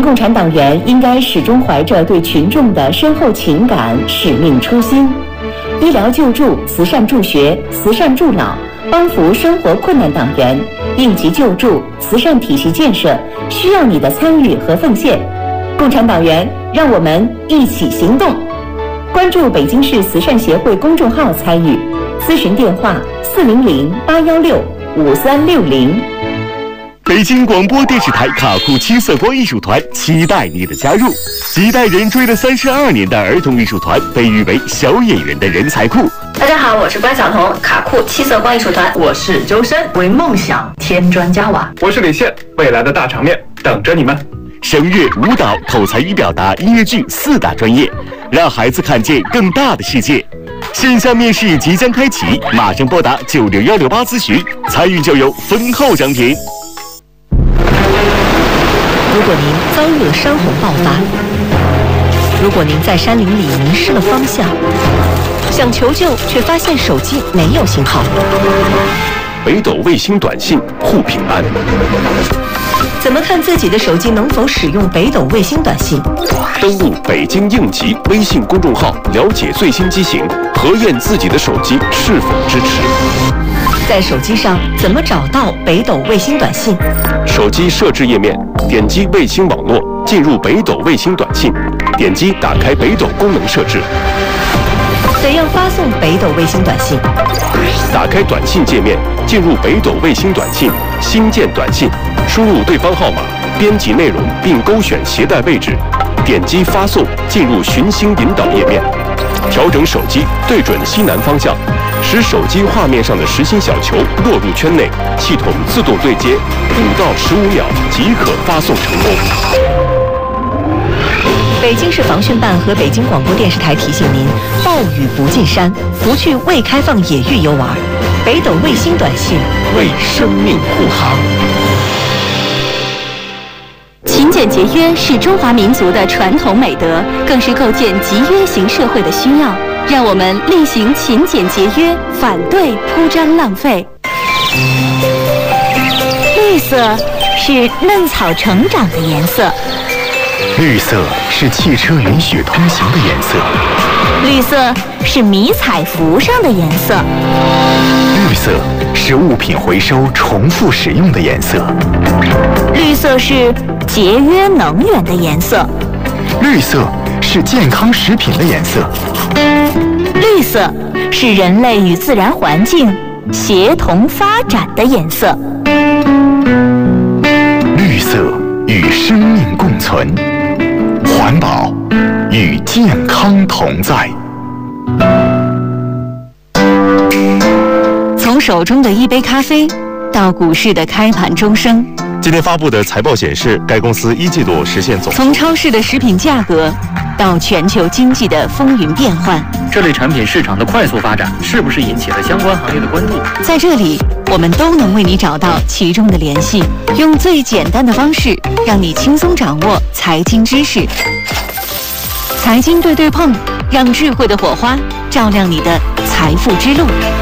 名共产党员应该始终怀着对群众的深厚情感、使命初心，医疗救助、慈善助学、慈善助老，帮扶生活困难党员，应急救助、慈善体系建设，需要你的参与和奉献。共产党员，让我们一起行动！关注北京市慈善协会公众号参与，咨询电话400-816-5360。 北京广播电视台卡库七色光艺术团期待你的加入。几代人追了32年的儿童艺术团，被誉为小演员的人才库。 大家好，我是关晓彤，卡库七色光艺术团。 我是周深，为梦想添砖加瓦。 我是李现，未来的大场面等着你们。 声乐、舞蹈、口才与表达、音乐剧4大专业，让孩子看见更大的世界。线下面试即将开启，马上拨打96168咨询，参与就有丰厚奖品。 如果您遭遇了山洪爆发，如果您在山林里迷失了方向，想求救却发现手机没有信号， 北斗卫星短信护平安。 怎么看自己的手机能否使用北斗卫星短信？ 登录北京应急微信公众号，了解最新机型，核验自己的手机是否支持。 在手机上怎么找到北斗卫星短信？ 手机设置页面，点击卫星网络，进入北斗卫星短信，点击打开北斗功能设置。 怎样发送北斗卫星短信？ 打开短信界面，进入北斗卫星短信，新建短信，输入对方号码，编辑内容并勾选携带位置，点击发送，进入寻星引导页面，调整手机对准西南方向，使手机画面上的实心小球落入圈内，系统自动对接，5到15秒即可发送成功。 北京市防汛办和北京广播电视台提醒您：暴雨不进山，不去未开放野域游玩。北斗卫星短信为生命护航。 勤俭节约是中华民族的传统美德，更是构建集约型社会的需要。让我们厉行勤俭节约，反对铺张浪费。绿色是嫩草成长的颜色。 绿色是汽车允许通行的颜色， 绿色是迷彩服上的颜色， 绿色是物品回收重复使用的颜色， 绿色是节约能源的颜色， 绿色是健康食品的颜色， 绿色是人类与自然环境协同发展的颜色， 绿色与生命共存，环保与健康同在。 从手中的一杯咖啡到股市的开盘钟声， 今天发布的财报显示，该公司1季度实现总从超市的食品价格到全球经济的风云变幻， 这类产品市场的快速发展是不是引起了相关行业的关注？ 在这里我们都能为你找到其中的联系，用最简单的方式让你轻松掌握财经知识。财经对对碰，让智慧的火花照亮你的财富之路。